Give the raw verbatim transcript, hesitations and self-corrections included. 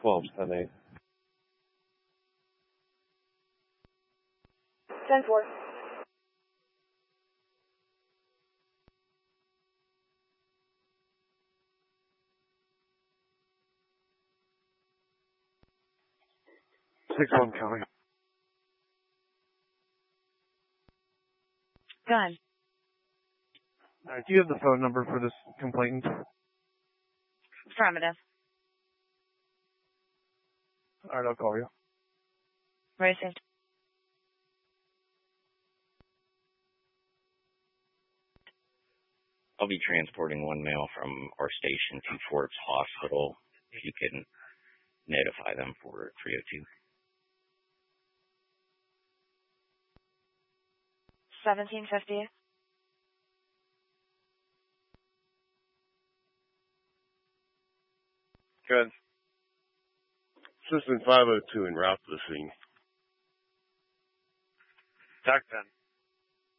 twelve, ten eight. ten four. six one coming. Gun. All right, do you have the phone number for this complainant? Affirmative. All right, I'll call you. Received. I'll be transporting one male from our station to Forbes Hospital. If you can notify them for three oh two. seventeen fifty. Good. Assistant five oh two en route to the scene. Doc ten.